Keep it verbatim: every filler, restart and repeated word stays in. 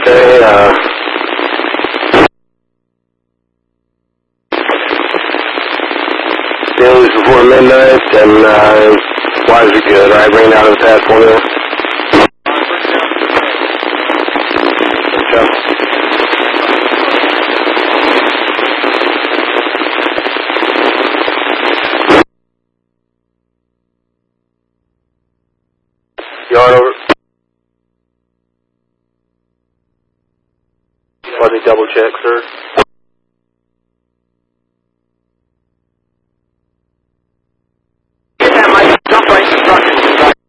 Okay, uh... dailies before midnight, and, uh, why is it good? Alright, bring it down to the pad formula. Okay. Yard over. Let me double check, sir.